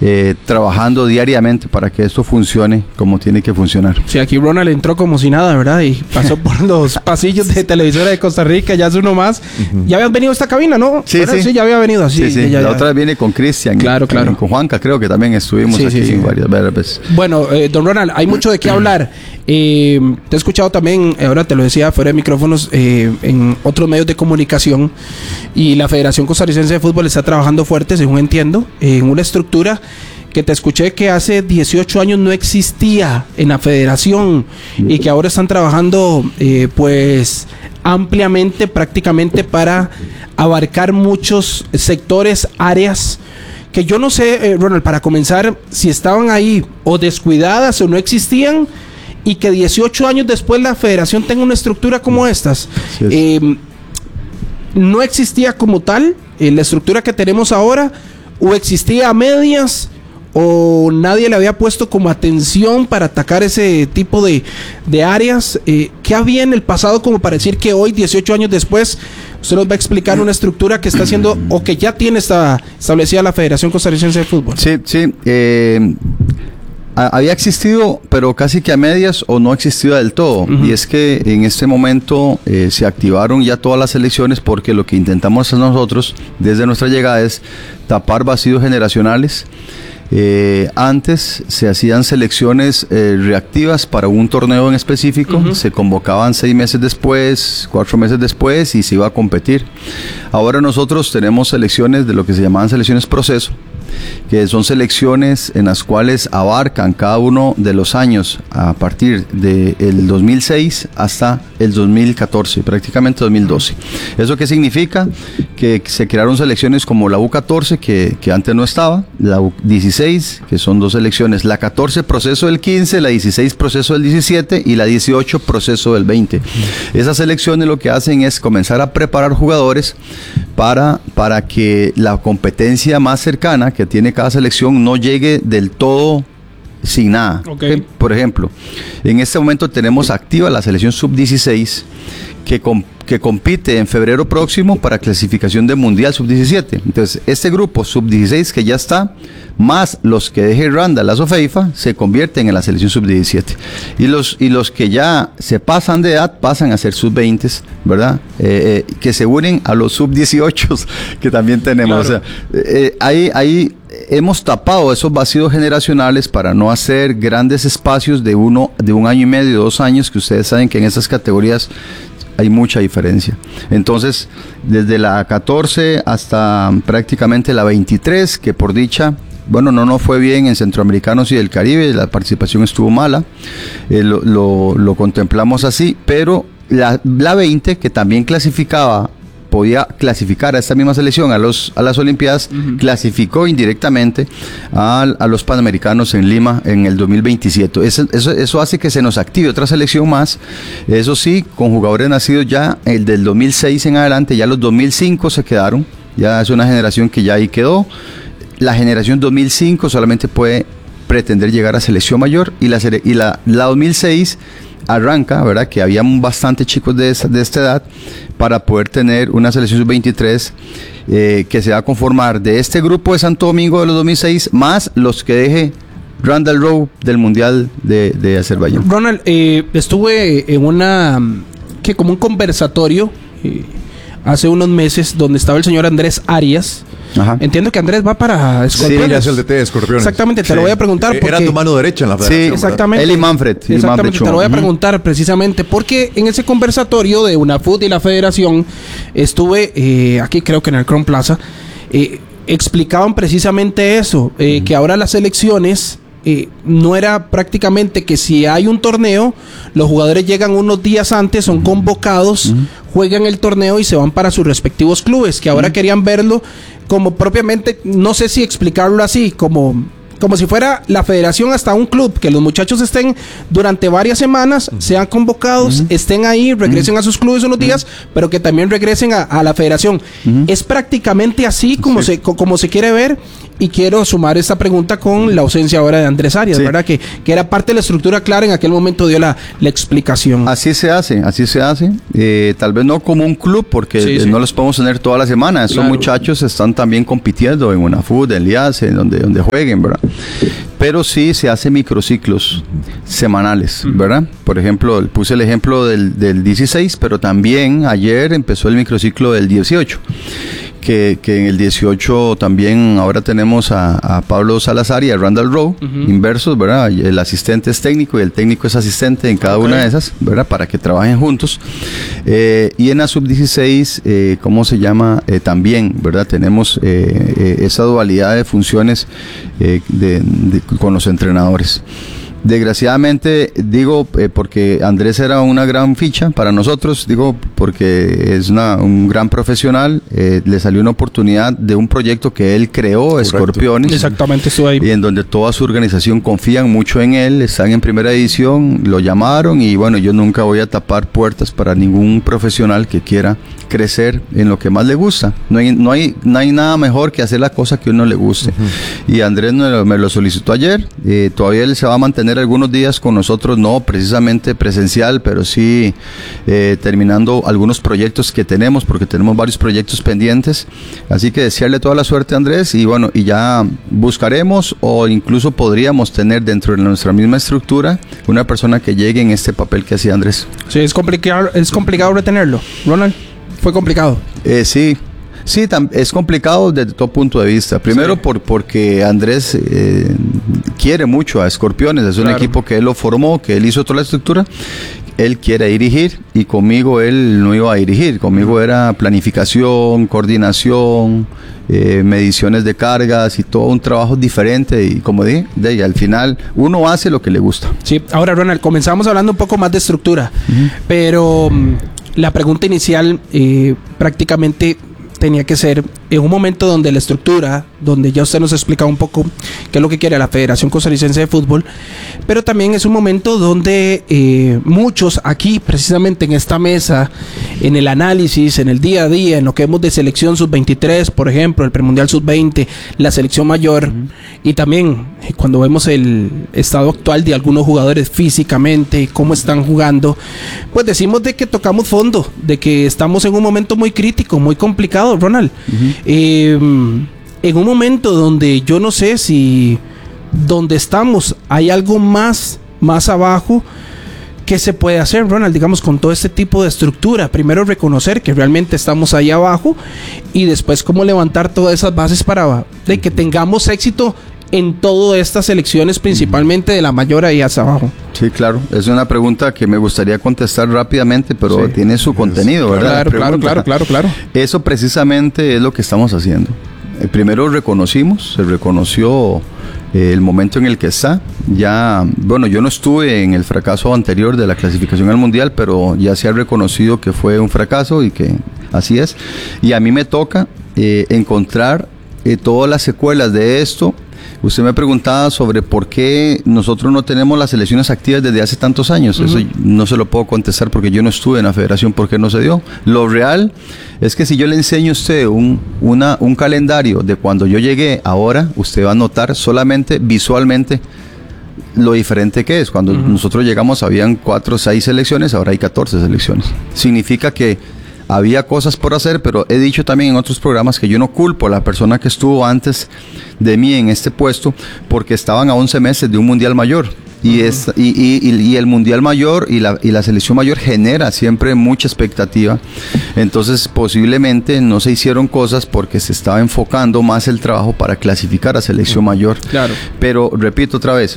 trabajando diariamente para que esto funcione como tiene que funcionar. Sí, aquí Ronald entró como si nada, ¿verdad? Y pasó por los pasillos de Televisora de Costa Rica, ya es uno más. Ya habían venido a esta cabina, ¿no? Sí, sí. Sí, ya había venido así. Sí. La otra vez viene con Cristian. Claro. Con Juanca, creo que también estuvimos aquí varias veces. Bueno, don Ronald, hay mucho de qué hablar. Te he escuchado también, ahora te lo decía, fuera de micrófonos, en otros medios de comunicación, y la Federación Costarricense de Fútbol está trabajando fuerte, según entiendo, en una estructura que te escuché que hace 18 años no existía en la federación y que ahora están trabajando pues ampliamente, prácticamente, para abarcar muchos sectores, áreas que yo no sé, Ronald, para comenzar, si estaban ahí o descuidadas o no existían, y que 18 años después la federación tenga una estructura como estas. No existía como tal la estructura que tenemos ahora, o existía a medias, o nadie le había puesto como atención para atacar ese tipo de áreas. ¿Qué había en el pasado como para decir que hoy, 18 años después, usted nos va a explicar una estructura que está haciendo o que ya tiene establecida la Federación Costarricense de Fútbol? Sí. Había existido, pero casi que a medias, o no existía del todo. Y es que en este momento se activaron ya todas las selecciones, porque lo que intentamos hacer nosotros desde nuestra llegada es tapar vacíos generacionales. Antes se hacían selecciones reactivas para un torneo en específico, se convocaban 6 meses después, 4 meses después, y se iba a competir. Ahora nosotros tenemos selecciones de lo que se llamaban selecciones proceso, que son selecciones en las cuales abarcan cada uno de los años a partir del 2006 hasta el 2014, prácticamente 2012. ¿Eso qué significa? Que se crearon selecciones como la U14, que antes no estaba, la U16, que son 2 selecciones, la 14 proceso del 15, la 16 proceso del 17 y la 18 proceso del 20. Esas selecciones lo que hacen es comenzar a preparar jugadores para que la competencia más cercana que tiene cada selección no llegue del todo sin nada. Okay. Por ejemplo, en este momento tenemos activa la selección sub-16 que compite en febrero próximo para clasificación de Mundial sub-17. Entonces, este grupo sub-16 que ya está, más los que deje Randa, la Sofeifa, se convierten en la selección sub-17. Y los que ya se pasan de edad pasan a ser sub-20, ¿verdad? Que se unen a los sub-18 que también tenemos. Claro. O sea, ahí hemos tapado esos vacíos generacionales para no hacer grandes espacios de un año y medio, 2 años, que ustedes saben que en esas categorías hay mucha diferencia. Entonces, desde la 14 hasta prácticamente la 23, que por dicha, bueno, no fue bien en Centroamericanos y del Caribe, la participación estuvo mala, lo contemplamos así, pero la 20, que también podía clasificar a esta misma selección a las Olimpiadas, clasificó indirectamente a los Panamericanos en Lima en el 2027. Eso hace que se nos active otra selección más, eso sí, con jugadores nacidos ya el del 2006 en adelante, ya los 2005 se quedaron, ya es una generación que ya ahí quedó. La generación 2005 solamente puede pretender llegar a selección mayor, y la 2006 arranca, ¿verdad? Que había bastante chicos de esta edad para poder tener una selección sub-23 que se va a conformar de este grupo de Santo Domingo de los 2006 más los que deje Randall Rowe del Mundial de Azerbaiyán. Ronald, estuve en como un conversatorio hace unos meses donde estaba el señor Andrés Arias. Ajá. Entiendo que Andrés va para Escorpiones. Sí, ya es el DT de Escorpiones. Exactamente, te lo voy a preguntar porque... Era tu mano derecha en la federación. Sí, exactamente. Él y Manfred. Exactamente, te lo voy a preguntar precisamente porque en ese conversatorio de UNAFUT y la federación estuve aquí, creo que en el Crown Plaza, explicaban precisamente eso, que ahora las elecciones... no era prácticamente que si hay un torneo, los jugadores llegan unos días antes, son convocados, juegan el torneo y se van para sus respectivos clubes, que ahora querían verlo como propiamente, no sé si explicarlo así, como si fuera la federación hasta un club, que los muchachos estén durante varias semanas, sean convocados, estén ahí, regresen a sus clubes unos días, pero que también regresen a la federación. Es prácticamente así como se quiere ver. Y quiero sumar esta pregunta con la ausencia ahora de Andrés Arias, Sí. ¿verdad? Que era parte de la estructura clara, en aquel momento dio la explicación. Así se hace. Tal vez no como un club, porque Sí. no los podemos tener toda la semana. Estos Claro. muchachos están también compitiendo en UNAFUT, en LIACE, donde jueguen, ¿verdad? Pero sí se hace microciclos semanales, ¿verdad? Por ejemplo, puse el ejemplo del 16, pero también ayer empezó el microciclo del 18. Que en el 18 también ahora tenemos a Pablo Salazar y a Randall Rowe, inversos, ¿verdad? El asistente es técnico y el técnico es asistente en cada una de esas, ¿verdad? Para que trabajen juntos. Y en la sub-16, ¿cómo se llama? También, ¿verdad? Tenemos esa dualidad de funciones con los entrenadores. Desgraciadamente, digo, porque Andrés era una gran ficha para nosotros, digo, porque es un gran profesional, le salió una oportunidad de un proyecto que él creó, Correcto. Escorpiones. Exactamente, estuvo ahí. Y en donde toda su organización confían mucho en él, están en primera división, lo llamaron y bueno, yo nunca voy a tapar puertas para ningún profesional que quiera crecer en lo que más le gusta. No hay nada mejor que hacer la cosa que a uno le guste. Y Andrés me lo solicitó ayer, todavía él se va a mantener algunos días con nosotros, no precisamente presencial, pero sí terminando algunos proyectos que tenemos, porque tenemos varios proyectos pendientes. Así que desearle toda la suerte a Andrés y bueno, y ya buscaremos o incluso podríamos tener dentro de nuestra misma estructura una persona que llegue en este papel que hacía Andrés. Sí, es complicado retenerlo. Ronald, fue complicado. Sí, es complicado desde todo punto de vista. Primero porque Andrés quiere mucho a Escorpiones, es un equipo que él lo formó, que él hizo toda la estructura. Él quiere dirigir y conmigo él no iba a dirigir, conmigo era planificación, coordinación, mediciones de cargas y todo un trabajo diferente y como dije, al final uno hace lo que le gusta. Sí, ahora Ronald, comenzamos hablando un poco más de estructura, pero la pregunta inicial prácticamente tenía que ser en un momento donde la estructura, donde ya usted nos ha explicado un poco qué es lo que quiere la Federación Costarricense de Fútbol, pero también es un momento donde muchos aquí, precisamente en esta mesa, en el análisis, en el día a día, en lo que vemos de selección sub-23, por ejemplo, el premundial sub-20, la selección mayor, y también cuando vemos el estado actual de algunos jugadores físicamente, cómo están jugando, pues decimos de que tocamos fondo, de que estamos en un momento muy crítico, muy complicado, Ronald. En un momento donde yo no sé si donde estamos hay algo más abajo que se puede hacer, Ronald, digamos, con todo este tipo de estructura. Primero reconocer que realmente estamos ahí abajo y después cómo levantar todas esas bases para de que tengamos éxito en todas estas elecciones, principalmente de la mayor ahí hacia abajo. Sí, claro. Es una pregunta que me gustaría contestar rápidamente, pero tiene su contenido, ¿verdad? Claro. Eso precisamente es lo que estamos haciendo. Primero se reconoció el momento en el que está. Ya, bueno, yo no estuve en el fracaso anterior de la clasificación al Mundial, pero ya se ha reconocido que fue un fracaso y que así es. Y a mí me toca encontrar todas las secuelas de esto. Usted me preguntaba sobre por qué nosotros no tenemos las selecciones activas desde hace tantos años. Eso no se lo puedo contestar porque yo no estuve en la federación, porque no se dio. Lo real es que si yo le enseño a usted un calendario de cuando yo llegué ahora, usted va a notar solamente visualmente lo diferente que es. Cuando nosotros llegamos habían 4 o 6 selecciones, ahora hay 14 selecciones. Significa que había cosas por hacer, pero he dicho también en otros programas que yo no culpo a la persona que estuvo antes de mí en este puesto, porque estaban a 11 meses de un mundial mayor. Y el mundial mayor y la selección mayor genera siempre mucha expectativa. Entonces posiblemente no se hicieron cosas porque se estaba enfocando más el trabajo para clasificar a selección mayor. Claro. Pero repito otra vez,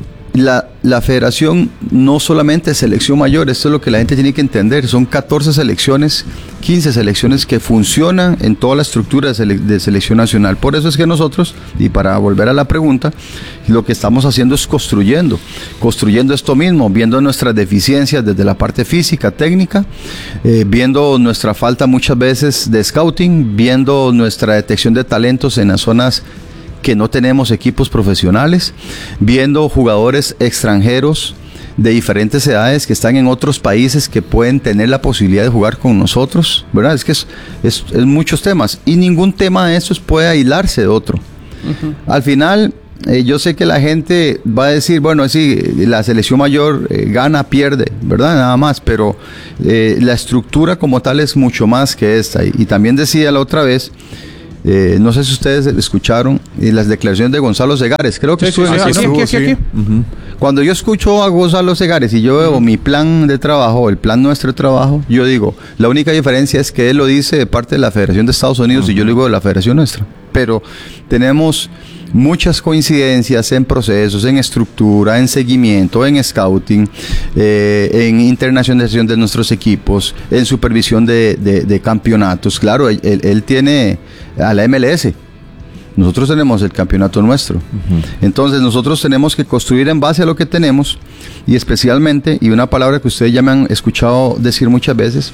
la federación no solamente es selección mayor, esto es lo que la gente tiene que entender, son 14 selecciones, 15 selecciones que funcionan en toda la estructura de selección nacional. Por eso es que nosotros, y para volver a la pregunta, lo que estamos haciendo es construyendo esto mismo, viendo nuestras deficiencias desde la parte física, técnica, viendo nuestra falta muchas veces de scouting, viendo nuestra detección de talentos en las zonas que no tenemos equipos profesionales, viendo jugadores extranjeros de diferentes edades que están en otros países que pueden tener la posibilidad de jugar con nosotros, ¿verdad? Es que es muchos temas y ningún tema de estos puede aislarse de otro. Al final, yo sé que la gente va a decir, bueno, sí, la selección mayor gana, pierde, ¿verdad? Nada más, pero la estructura como tal es mucho más que esta. Y también decía la otra vez, no sé si ustedes escucharon las declaraciones de Gonzalo Segares, creo que estuvo aquí. Cuando yo escucho a Gonzalo Segares y yo veo mi plan de trabajo, el plan nuestro de trabajo, yo digo, la única diferencia es que él lo dice de parte de la Federación de Estados Unidos y yo lo digo de la Federación nuestra. Pero tenemos muchas coincidencias en procesos, en estructura, en seguimiento, en scouting, en internacionalización de nuestros equipos, en supervisión de campeonatos. Claro, él tiene a la MLS. Nosotros tenemos el campeonato nuestro. Entonces nosotros tenemos que construir en base a lo que tenemos y especialmente, y una palabra que ustedes ya me han escuchado decir muchas veces,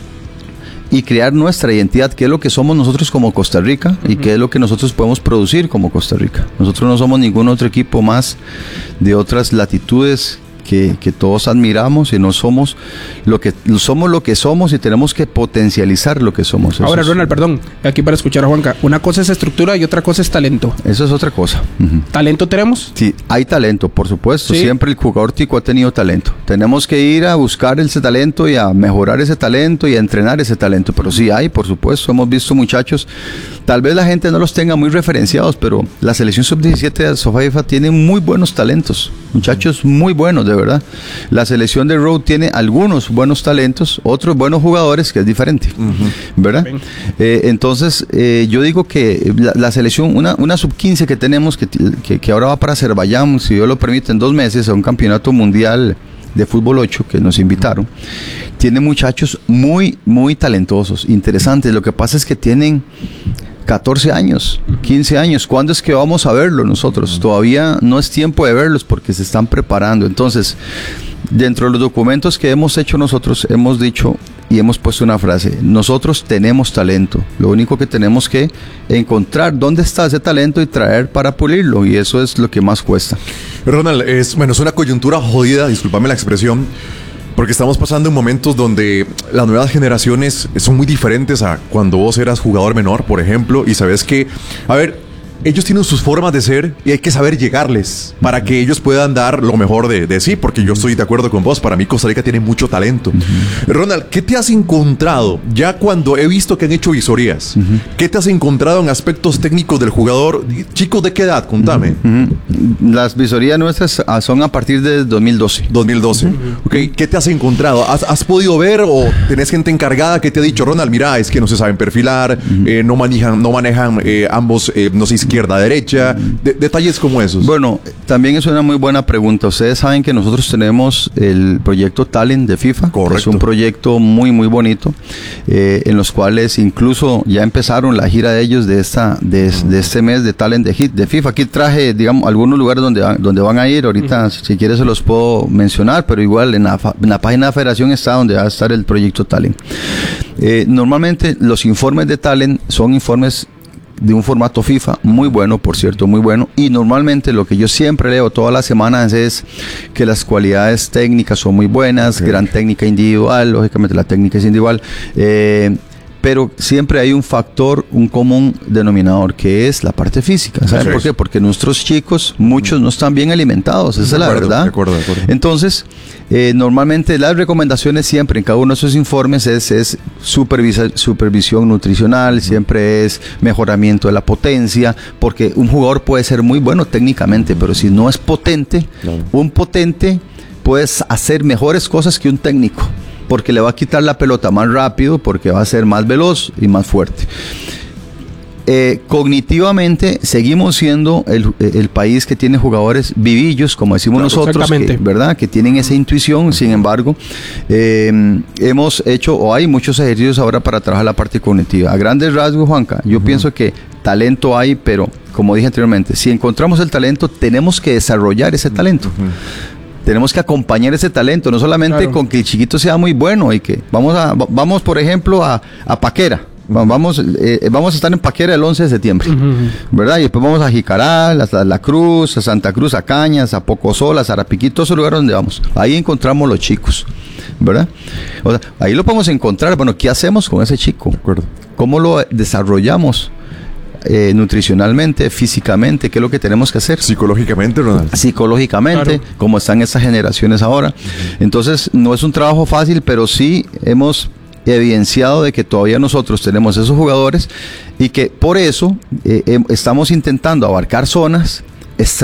y crear nuestra identidad, qué es lo que somos nosotros como Costa Rica y qué es lo que nosotros podemos producir como Costa Rica. Nosotros no somos ningún otro equipo más de otras latitudes que todos admiramos y no somos lo que somos y tenemos que potencializar lo que somos. Ahora, Ronald, perdón, aquí para escuchar a Juanca, una cosa es estructura y otra cosa es talento. Eso es otra cosa. ¿Talento tenemos? Sí, hay talento, por supuesto. ¿Sí? Siempre el jugador tico ha tenido talento. Tenemos que ir a buscar ese talento y a mejorar ese talento y a entrenar ese talento. Pero sí hay, por supuesto. Hemos visto muchachos, tal vez la gente no los tenga muy referenciados, pero la selección sub-17 de Sofaifa tiene muy buenos talentos. Muchachos muy buenos, de verdad. La selección de Road tiene algunos buenos talentos, otros buenos jugadores, que es diferente, ¿verdad? Entonces, yo digo que la selección, una sub-15 que tenemos, que ahora va para Azerbaiyán, si Dios lo permite, en 2 meses, a un campeonato mundial de fútbol 8 que nos invitaron, tiene muchachos muy, muy talentosos, interesantes. Lo que pasa es que tienen 14 años, 15 años. ¿Cuándo es que vamos a verlo nosotros? Todavía no es tiempo de verlos porque se están preparando. Entonces, dentro de los documentos que hemos hecho nosotros, hemos dicho y hemos puesto una frase: nosotros tenemos talento, lo único que tenemos que encontrar dónde está ese talento y traer para pulirlo, y eso es lo que más cuesta. Ronald, es una coyuntura jodida, discúlpame la expresión, porque estamos pasando en momentos donde las nuevas generaciones son muy diferentes a cuando vos eras jugador menor, por ejemplo, y sabes que, a ver, ellos tienen sus formas de ser y hay que saber llegarles para que ellos puedan dar lo mejor de sí, porque yo estoy de acuerdo con vos. Para mí Costa Rica tiene mucho talento. Ronald, ¿qué te has encontrado ya cuando he visto que han hecho visorías? ¿Qué te has encontrado en aspectos técnicos del jugador? Chicos, ¿de qué edad? Contame. Las visorías nuestras son a partir de 2012. 2012. Okay. ¿Qué te has encontrado? ¿Has podido ver o tenés gente encargada que te ha dicho, Ronald, mira, es que no se saben perfilar, no manejan ambos, no sé, izquierda, derecha, detalles como esos? Bueno, también es una muy buena pregunta. Ustedes saben que nosotros tenemos el proyecto Talent de FIFA. Correcto. Es un proyecto muy, muy bonito, en los cuales incluso ya empezaron la gira de ellos de este mes de Talent de FIFA. Aquí traje, digamos, algunos lugares donde van a ir. Ahorita, si quieres, se los puedo mencionar, pero igual en la página de la Federación está donde va a estar el proyecto Talent. Normalmente los informes de Talent son informes de un formato FIFA muy bueno, por cierto, muy bueno, y normalmente lo que yo siempre leo todas las semanas es que las cualidades técnicas son muy buenas, gran técnica individual, lógicamente la técnica es individual, pero siempre hay un factor, un común denominador, que es la parte física. ¿Saben por qué? Porque nuestros chicos, muchos no están bien alimentados, esa es la verdad. De acuerdo. Entonces, normalmente las recomendaciones siempre en cada uno de esos informes es supervisión nutricional, siempre es mejoramiento de la potencia, porque un jugador puede ser muy bueno técnicamente, pero si no es potente, un potente puede hacer mejores cosas que un técnico, porque le va a quitar la pelota más rápido, porque va a ser más veloz y más fuerte. Cognitivamente seguimos siendo el país que tiene jugadores vivillos, como decimos nosotros, ¿verdad? Que tienen esa intuición. Sin embargo, hemos hecho, o hay muchos ejercicios ahora para trabajar la parte cognitiva. A grandes rasgos, Juanca, yo pienso que talento hay, pero como dije anteriormente, si encontramos el talento, tenemos que desarrollar ese talento. Tenemos que acompañar ese talento, no solamente con que el chiquito sea muy bueno y que vamos por ejemplo, a Paquera. Vamos a estar en Paquera el 11 de septiembre, ¿verdad? Y después vamos a Jicaral, a La Cruz, a Santa Cruz, a Cañas, a Pocosol, a Zarapiquí, todos esos lugares donde vamos. Ahí encontramos los chicos, ¿verdad? O sea, ahí lo podemos encontrar. Bueno, ¿qué hacemos con ese chico? De acuerdo. ¿Cómo lo desarrollamos? nutricionalmente, físicamente, qué es lo que tenemos que hacer. Psicológicamente, Ronald. Psicológicamente, Claro. como están estas generaciones ahora. Entonces, no es un trabajo fácil, pero sí hemos evidenciado de que todavía nosotros tenemos esos jugadores y que por eso estamos intentando abarcar zonas